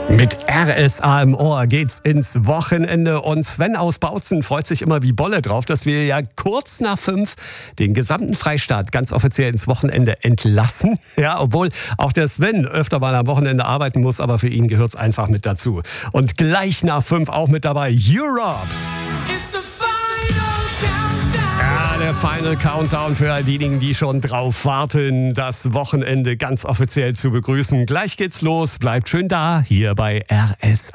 Mit RSA im Ohr geht's ins Wochenende und Sven aus Bautzen freut sich immer wie Bolle drauf, dass wir ja kurz nach 5 den gesamten Freistaat ganz offiziell ins Wochenende entlassen. Ja, obwohl auch der Sven öfter mal am Wochenende arbeiten muss, aber für ihn gehört's einfach mit dazu. Und gleich nach 5 auch mit dabei Europe. Ja, der Final Countdown für all diejenigen, die schon drauf warten, das Wochenende ganz offiziell zu begrüßen. Gleich geht's los, bleibt schön da, hier bei RSA.